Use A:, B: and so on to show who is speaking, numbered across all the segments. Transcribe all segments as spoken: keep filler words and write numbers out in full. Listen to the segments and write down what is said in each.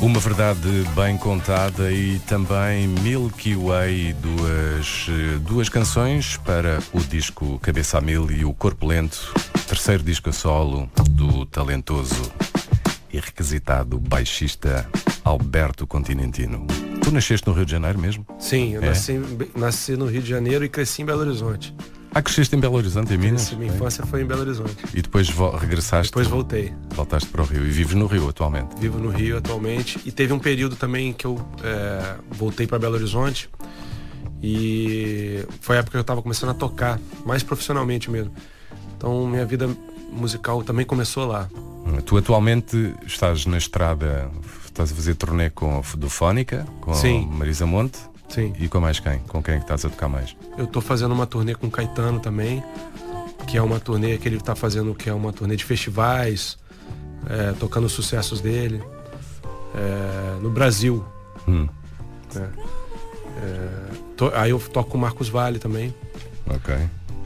A: Uma verdade bem contada e também Milky Way, duas, duas canções para o disco Cabeça a Mil e o Corpo Lento, terceiro disco a solo do talentoso e requisitado baixista Alberto Continentino. Tu nasceste no Rio de Janeiro mesmo?
B: Sim, eu
A: é?
B: nasci, nasci no Rio de Janeiro e cresci em Belo Horizonte.
A: Ah, cresceste em Belo Horizonte, em Minas?
B: Minha infância foi em Belo Horizonte.
A: E depois vo- regressaste?
B: Depois voltei.
A: Voltaste para o Rio e vives no Rio atualmente?
B: Vivo no Rio atualmente. E teve um período também que eu é, voltei para Belo Horizonte. E foi a época que eu estava começando a tocar, mais profissionalmente mesmo. Então minha vida musical também começou lá.
A: Tu atualmente estás na estrada, estás a fazer turnê com a Fudofónica, com
B: Sim.
A: a Marisa Monte?
B: Sim.
A: E com mais quem? Com quem é que estás a tocar mais?
B: Eu tô fazendo uma turnê com o Caetano também, que é uma turnê que ele tá fazendo, que é uma turnê de festivais, é, tocando os sucessos dele é, no Brasil.
A: Hum.
B: É, é, to, aí eu toco com o Marcos Valle também.
A: Ok.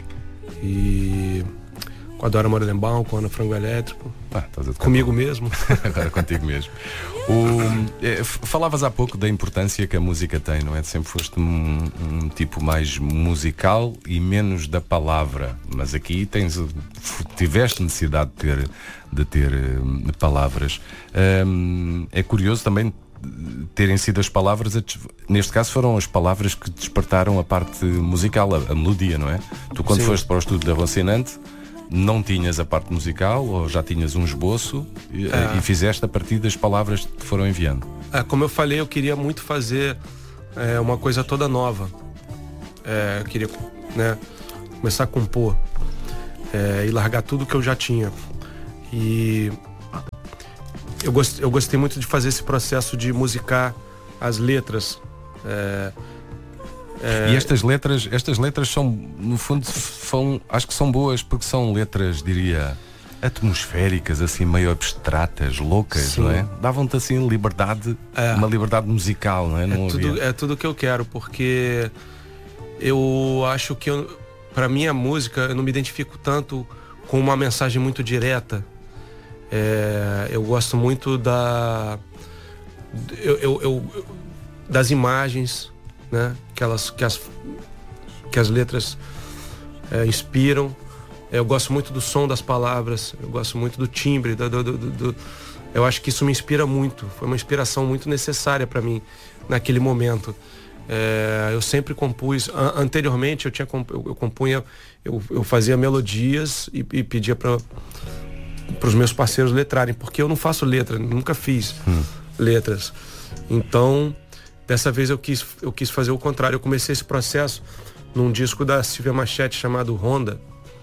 B: E com a Dora Morelenbaum, com a Ana Frango Elétrico.
A: Ah, estás a tocar
B: comigo mesmo.
A: Agora contigo mesmo. O, é, falavas há pouco da importância que a música tem, não é? Sempre foste um, um tipo mais musical e menos da palavra, mas aqui tens, tiveste necessidade de ter, de ter uh, palavras. Um, é curioso também terem sido as palavras, neste caso foram as palavras que despertaram a parte musical, a, a melodia, não é? Tu quando Sim. foste para o estúdio da Rocinante, não tinhas a parte musical ou já tinhas um esboço e, ah. e fizeste a partir das palavras que te foram enviando?
B: Ah, como eu falei, eu queria muito fazer é, uma coisa toda nova. É, eu queria né, começar a compor é, e largar tudo que eu já tinha. E eu, gost, eu gostei muito de fazer esse processo de musicar as letras. É,
A: É... E estas letras, estas letras são, no fundo, são, acho que são boas porque são letras, diria, atmosféricas, assim, meio abstratas, loucas, Sim. não é? Davam-te assim liberdade, é. uma liberdade musical, não é? Não
B: é, tudo, é tudo que eu quero, porque eu acho que, eu, pra mim, a música, eu não me identifico tanto com uma mensagem muito direta. É, eu gosto muito da... Eu, eu, eu, das imagens, né? Que, elas, que, as, que as letras é, inspiram. Eu gosto muito do som das palavras, eu gosto muito do timbre, do, do, do, do, eu acho que isso me inspira muito. Foi uma inspiração muito necessária para mim naquele momento. É, eu sempre compus, an- anteriormente eu, tinha, eu, eu compunha, eu, eu fazia melodias e, e pedia para os meus parceiros letrarem, porque eu não faço letra, nunca fiz hum. letras. Então dessa vez eu quis, eu quis fazer o contrário. Eu comecei esse processo num disco da Silvia Machete chamado Honda,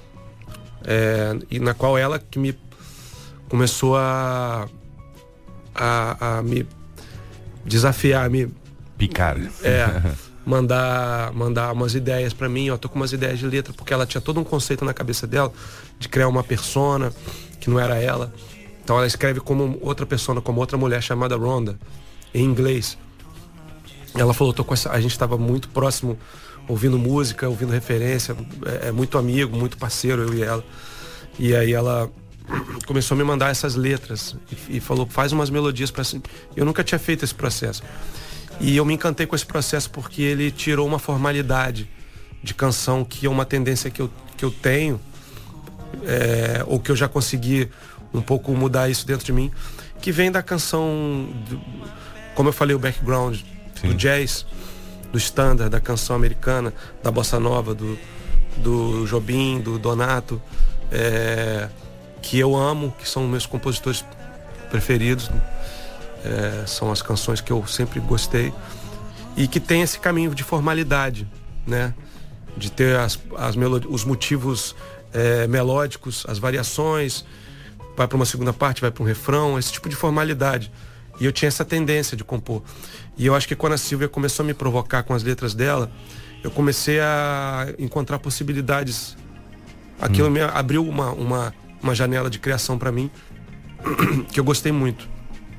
B: é, e na qual ela que me começou a, a, a me desafiar, a me
A: picar,
B: é, mandar, mandar umas ideias pra mim. Eu tô com umas ideias de letra, porque ela tinha todo um conceito na cabeça dela de criar uma persona que não era ela. Então ela escreve como outra persona, como outra mulher chamada Rhonda, em inglês. Ela falou, tô com essa... a gente estava muito próximo, ouvindo música, ouvindo referência, é, é muito amigo, muito parceiro, eu e ela. E aí ela começou a me mandar essas letras e, e falou, faz umas melodias para assim. Eu nunca tinha feito esse processo. E eu me encantei com esse processo porque ele tirou uma formalidade de canção, que é uma tendência que eu, que eu tenho, é, ou que eu já consegui um pouco mudar isso dentro de mim, que vem da canção, do, como eu falei, o background Sim. do jazz, do standard, da canção americana, da bossa nova, do, do Jobim, do Donato, é, que eu amo, que são meus compositores preferidos, é, são as canções que eu sempre gostei, e que tem esse caminho de formalidade, né? De ter as, as melod- os motivos é, melódicos, as variações, vai para uma segunda parte, vai para um refrão, esse tipo de formalidade. E eu tinha essa tendência de compor. E eu acho que quando a Silvia começou a me provocar com as letras dela, eu comecei a encontrar possibilidades. Aquilo hum. me abriu uma, uma, uma janela de criação para mim, que eu gostei muito.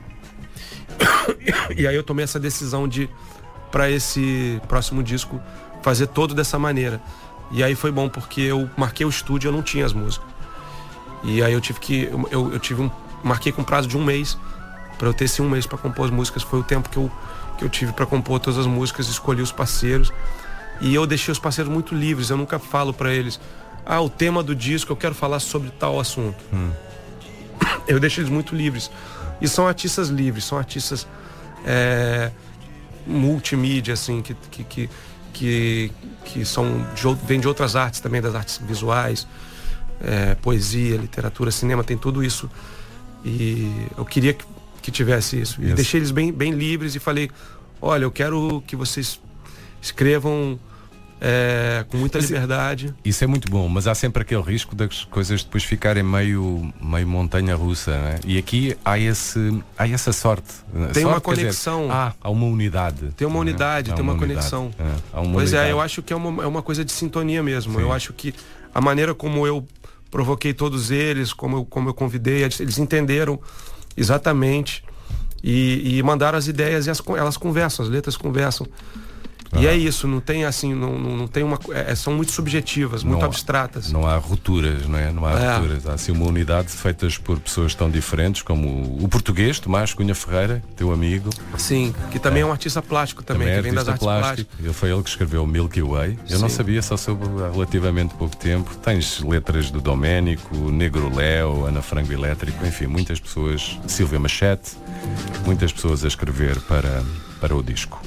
B: E aí eu tomei essa decisão de, para esse próximo disco, fazer todo dessa maneira. E aí foi bom, porque eu marquei o estúdio, eu não tinha as músicas. E aí eu tive que, eu, eu tive um, marquei com prazo de um mês para eu ter esse um mês para compor as músicas. Foi o tempo que eu, que eu tive para compor todas as músicas, escolhi os parceiros. E eu deixei os parceiros muito livres. Eu nunca falo para eles, ah, o tema do disco, eu quero falar sobre tal assunto. Hum. Eu deixo eles muito livres. E são artistas livres, são artistas é, multimídia, assim, que, que, que, que, que são de, vêm de outras artes também, das artes visuais, é, poesia, literatura, cinema, tem tudo isso. E eu queria que, que tivesse isso. E yes. deixei eles bem, bem livres e falei, olha, eu quero que vocês escrevam é, com muita mas liberdade.
A: Isso é muito bom, mas há sempre aquele risco das coisas depois ficarem meio, meio montanha-russa, né? E aqui há, esse, há essa sorte.
B: Tem
A: sorte,
B: uma conexão.
A: Dizer, ah, há uma unidade.
B: Tem uma unidade,
A: né?
B: tem
A: uma,
B: uma, uma
A: unidade.
B: conexão.
A: É, há uma
B: pois
A: unidade.
B: é, eu acho que é uma, é uma coisa de sintonia mesmo.
A: Sim.
B: Eu acho que a maneira como eu provoquei todos eles, como eu, como eu convidei, eles entenderam exatamente e, e mandaram as ideias e as, elas conversam, as letras conversam. Ah. E é isso, não tem assim, não, não, não tem uma. É, são muito subjetivas, muito
A: não,
B: abstratas.
A: Não há rupturas, não é? Não há
B: é.
A: rupturas. Há assim uma unidade feitas por pessoas tão diferentes como o, o português, Tomás Cunha Ferreira, teu amigo.
B: Sim, que também é, é um artista plástico também,
A: também
B: que vem das artes
A: plástico.
B: plásticas.
A: Foi ele que escreveu o Milky Way. Eu Sim. não sabia, só soube há relativamente pouco tempo. Tens letras do Doménico, Negro Léo, Ana Frango Elétrico, enfim, muitas pessoas, Silvia Machete, muitas pessoas a escrever para, para o disco.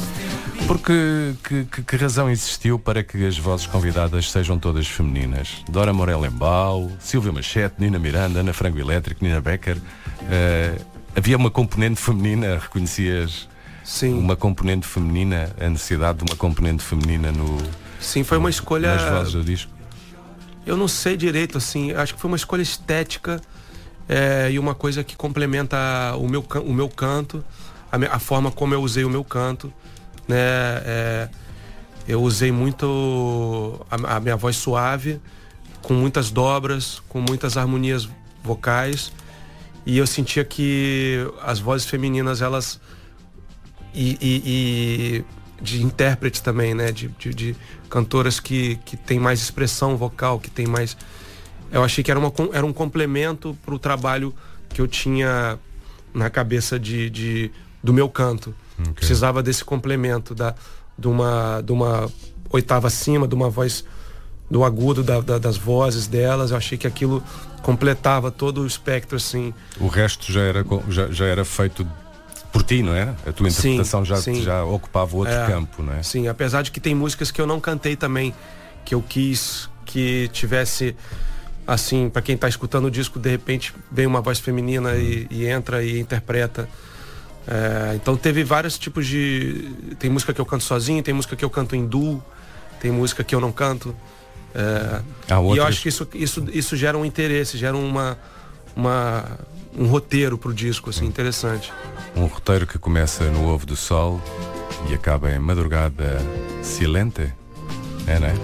A: Porque que, que, que razão existiu para que as vozes convidadas sejam todas femininas? Dora Morelenbaum, Silvia Machete, Nina Miranda, Ana Frango Elétrico, Nina Becker. Uh, havia uma componente feminina, reconhecias?
B: Sim.
A: Uma componente feminina, a necessidade de uma componente feminina no.
B: Sim, foi uma escolha.
A: Nas vozes do disco.
B: Eu não sei direito, assim, acho que foi uma escolha estética é, e uma coisa que complementa o meu, o meu canto, a, minha, a forma como eu usei o meu canto. Né, é, eu usei muito a, a minha voz suave, com muitas dobras, com muitas harmonias vocais, e eu sentia que as vozes femininas, elas e, e, e de intérpretes também, né, de, de, de cantoras que, que tem mais expressão vocal, que tem mais, eu achei que era, uma, era um complemento para o trabalho que eu tinha na cabeça de, de, do meu canto. Okay. Precisava desse complemento da, de, uma, de uma oitava acima, de uma voz, do agudo da, da, das vozes delas. Eu achei que aquilo completava todo o espectro, assim.
A: O resto já era, já, já era feito por ti, não é? A tua interpretação sim, já, sim. já ocupava outro é, campo, não é?
B: Sim, apesar de que tem músicas que eu não cantei também, que eu quis que tivesse, assim, para quem tá escutando o disco, de repente vem uma voz feminina hum. e, e entra e interpreta. É, então teve vários tipos de... Tem música que eu canto sozinho, tem música que eu canto em duo, tem música que eu não canto. É, ah, outras... E eu acho que isso, isso, isso gera um interesse, gera uma, uma, um roteiro pro disco, assim, interessante.
A: Um roteiro que começa no Ovo do Sol e acaba em Madrugada Silente, é, não é?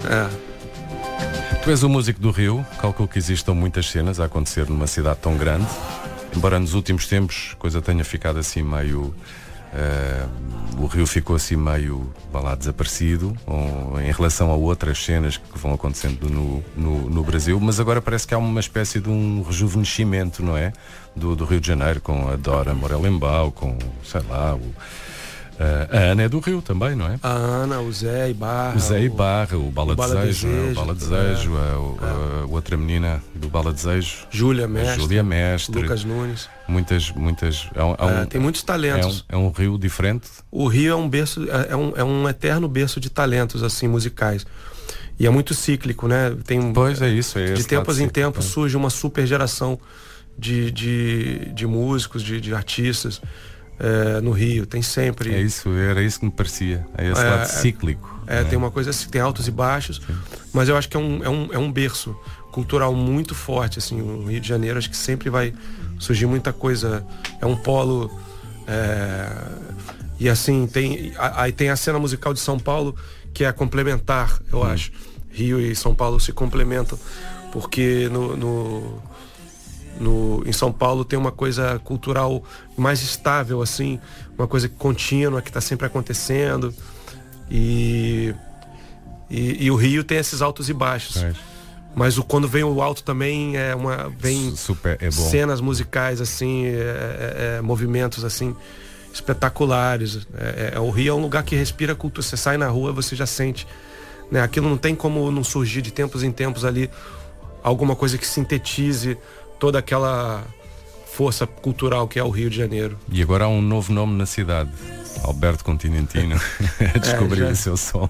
B: É.
A: Tu és um músico do Rio, calculo que existam muitas cenas a acontecer numa cidade tão grande. Embora nos últimos tempos a coisa tenha ficado assim meio... Uh, o Rio ficou assim meio, vá lá, desaparecido ou, em relação a outras cenas que vão acontecendo no, no, no Brasil, mas agora parece que há uma espécie de um rejuvenescimento, não é? Do, do Rio de Janeiro, com a Dora Morelenbaum, com, sei lá, o... Uh, a Ana é do Rio também, não é?
B: A Ana, o Zé Ibarra.
A: O Zé Ibarra, o Bala, o Bala Desejo, Desejo, o Bala Desejo, é, a, o, é. a outra menina do Bala Desejo.
B: Júlia Mestre.
A: Júlia Mestre.
B: Lucas Nunes.
A: Muitas, muitas. É um, é um,
B: é, tem muitos talentos.
A: É um, é um Rio diferente.
B: O Rio é um berço, é um, é um eterno berço de talentos, assim, musicais. E é muito cíclico, né? Tem,
A: pois é isso, é
B: de tempos em tempos
A: é.
B: surge uma super geração de, de, de músicos, de, de artistas. É, no Rio, tem sempre.
A: É isso, era isso que me parecia. É esse é, lado cíclico.
B: É, é, tem uma coisa assim, tem altos e baixos, sim. Mas eu acho que é um, é, um, é um berço cultural muito forte, assim, o Rio de Janeiro, acho que sempre vai surgir muita coisa. É um polo. É, e assim, tem. Aí tem a cena musical de São Paulo, que é complementar, eu hum. acho. Rio e São Paulo se complementam, porque no. no No, em São Paulo tem uma coisa cultural mais estável, assim, uma coisa contínua, que está sempre acontecendo, e, e, e o Rio tem esses altos e baixos, é. Mas o, quando vem o alto também é uma. Vem
A: super, é bom.
B: Cenas musicais, assim, é, é, é, movimentos assim, espetaculares. É, é, o Rio é um lugar que respira cultura. Você sai na rua, você já sente. Né? Aquilo não tem como não surgir de tempos em tempos ali alguma coisa que sintetize toda aquela força cultural que é o Rio de Janeiro.
A: E agora há um novo nome na cidade, Alberto Continentino, a descobrir é, já... o seu som.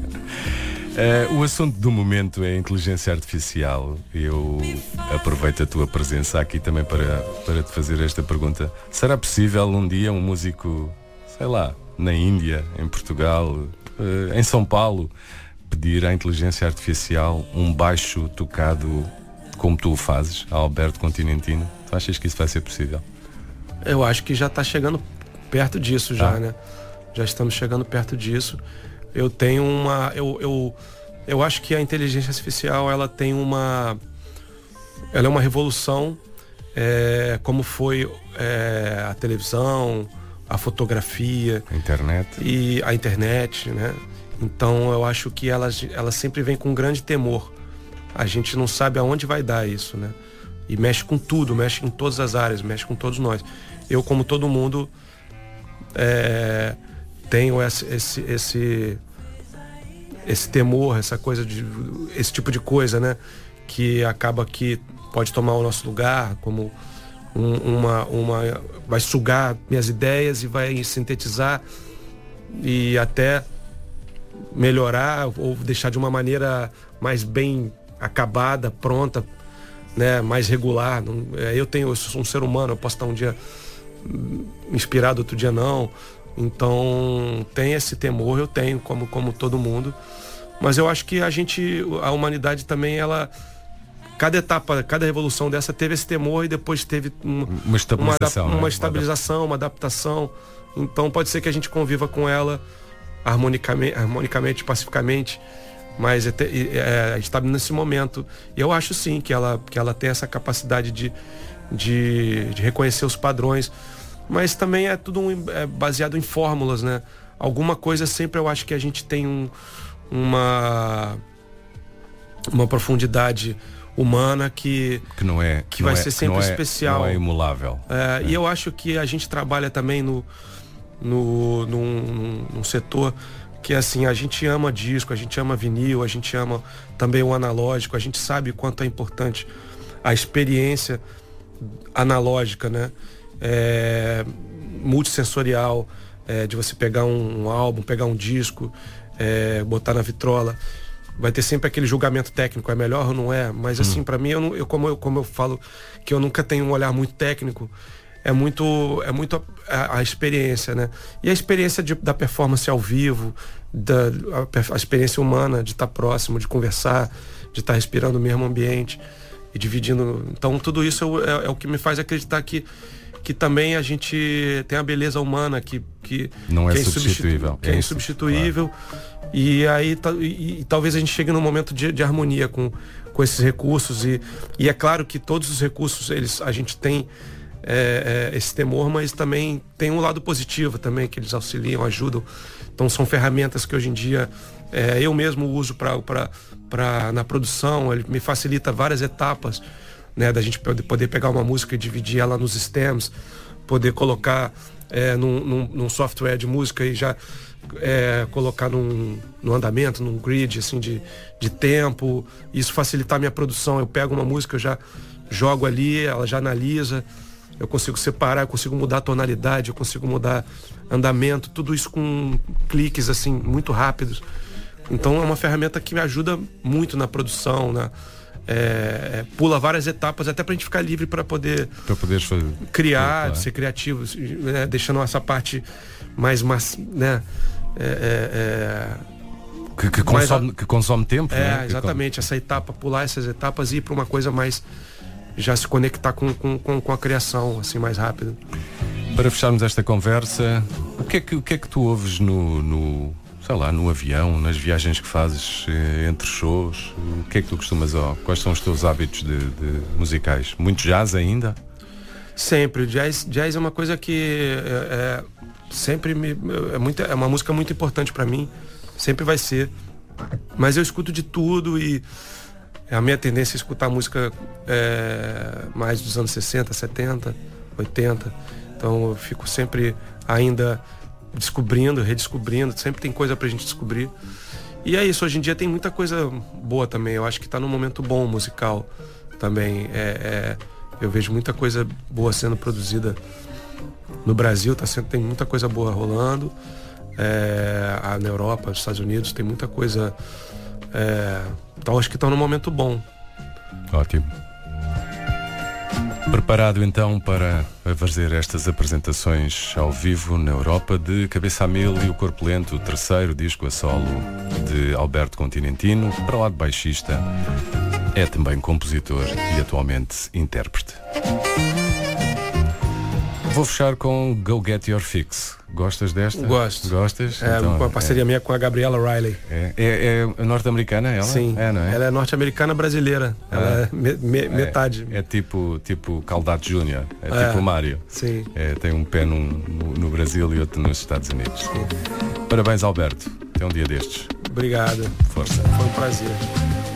A: Uh, o assunto do momento é a inteligência artificial. Eu aproveito a tua presença aqui também para, para te fazer esta pergunta. Será possível um dia um músico, sei lá, na Índia, em Portugal, uh, em São Paulo, pedir à inteligência artificial um baixo tocado como tu o fazes, a Alberto Continentino? Tu achas que isso vai ser possível?
B: Eu acho que já está chegando perto disso já,
A: ah.
B: né? Já estamos chegando perto disso. Eu tenho uma... Eu, eu, eu acho que a inteligência artificial, ela tem uma... Ela é uma revolução, é, como foi é, a televisão, a fotografia...
A: A internet.
B: E a internet, né? Então eu acho que ela, ela sempre vem com um grande temor. A gente não sabe aonde vai dar isso, né? E mexe com tudo, mexe em todas as áreas, mexe com todos nós. Eu, como todo mundo, é, tenho esse, esse, esse, esse temor, essa coisa de, esse tipo de coisa, né? Que acaba que pode tomar o nosso lugar, como um, uma, uma, vai sugar minhas ideias e vai sintetizar e até melhorar ou deixar de uma maneira mais bem acabada, pronta, né, mais regular. Eu tenho, eu sou um ser humano, eu posso estar um dia inspirado, outro dia não. Então tem esse temor, eu tenho, como, como todo mundo. Mas eu acho que a gente, a humanidade também, ela, cada etapa, cada revolução dessa teve esse temor e depois teve um,
A: uma estabilização,
B: uma,
A: né?
B: uma estabilização, uma adaptação. Então pode ser que a gente conviva com ela harmonicamente, harmonicamente, pacificamente, mas é, é, está nesse momento. E eu acho sim que ela, que ela tem essa capacidade de, de, de reconhecer os padrões, mas também é tudo um, é baseado em fórmulas, né? Alguma coisa sempre eu acho que a gente tem um, uma, uma profundidade humana que,
A: que, não é,
B: que
A: não
B: vai
A: é,
B: ser sempre
A: não é,
B: especial.
A: Não é imulável.
B: É, é. E eu acho que a gente trabalha também no No, num, num setor que assim, a gente ama disco, a gente ama vinil, a gente ama também o analógico, a gente sabe quanto é importante a experiência analógica, né? É, multissensorial, é, de você pegar um, um álbum, pegar um disco, é, botar na vitrola. Vai ter sempre aquele julgamento técnico, é melhor ou não é? Mas assim, hum. para mim, eu, não, eu, como eu como eu falo que eu nunca tenho um olhar muito técnico, é muito, é muito a, a experiência, né? E a experiência de, da performance ao vivo, da, a, a experiência humana de estar próximo, de conversar, de estar respirando o mesmo ambiente e dividindo. Então tudo isso é, é o que me faz acreditar que, que também a gente tem a beleza humana que, que,
A: não é,
B: que é
A: substituível.
B: Que é, é insubstituível. Claro. E aí e, e talvez a gente chegue num momento de, de harmonia com, com esses recursos. E, e é claro que todos os recursos, eles, a gente tem É, é, esse temor, mas também tem um lado positivo também, que eles auxiliam, ajudam. Então são ferramentas que hoje em dia é, eu mesmo uso para na produção. Ele me facilita várias etapas, né, da gente poder pegar uma música e dividir ela nos stems, poder colocar é, num, num, num software de música e já é, colocar num, num andamento, num grid assim, de, de tempo. Isso facilitar a minha produção. Eu pego uma música, eu já jogo ali, ela já analisa. Eu consigo separar, eu consigo mudar a tonalidade, eu consigo mudar andamento, tudo isso com cliques assim muito rápidos. Então é uma ferramenta que me ajuda muito na produção, na, é, pula várias etapas até pra gente ficar livre para poder,
A: pra poder fazer,
B: criar,
A: claro.
B: Ser criativo, né, deixando essa parte mais, mais né, é, é,
A: que, que, consome, mais, que consome tempo.
B: É,
A: né?
B: exatamente, essa etapa, pular essas etapas e ir para uma coisa mais, já se conectar com, com, com a criação, assim, mais rápido.
A: Para fecharmos esta conversa, o que é que, o que, é que tu ouves no, no, sei lá, no avião, nas viagens que fazes entre shows? O que é que tu costumas, oh, quais são os teus hábitos de, de musicais? Muito jazz ainda?
B: Sempre, jazz, jazz é uma coisa que é, é, sempre me, é, muito, é uma música muito importante para mim, sempre vai ser. Mas eu escuto de tudo e a minha tendência é escutar música é, mais dos anos sessenta, setenta, oitenta. Então eu fico sempre ainda descobrindo, redescobrindo. Sempre tem coisa pra gente descobrir. E é isso, hoje em dia tem muita coisa boa também. Eu acho que tá num momento bom musical também. É, é, eu vejo muita coisa boa sendo produzida no Brasil, tá sendo, tem muita coisa boa rolando. É, na Europa, nos Estados Unidos, tem muita coisa. É, então acho que estão num momento bom.
A: Ótimo. Preparado então para fazer estas apresentações ao vivo na Europa de Cabeça a Mil e o Corpo Lento, o terceiro disco a solo de Alberto Continentino. Para lá de baixista, é também compositor e atualmente intérprete. Vou fechar com Go Get Your Fix. Gostas desta?
B: Gosto.
A: Gostas?
B: É
A: então,
B: uma parceria
A: é,
B: minha com a Gabriela Riley.
A: É, é, é norte-americana ela?
B: Sim.
A: É, não é?
B: Ela é norte-americana brasileira. Ela
A: Ah.
B: é, me, me, metade.
A: É, é tipo, tipo Caldato Júnior. É,
B: É.
A: tipo o Mário.
B: Sim.
A: É, tem um pé num, no, no Brasil e outro nos Estados Unidos. Parabéns, Alberto. Até um dia destes.
B: Obrigado.
A: Força.
B: Foi um prazer.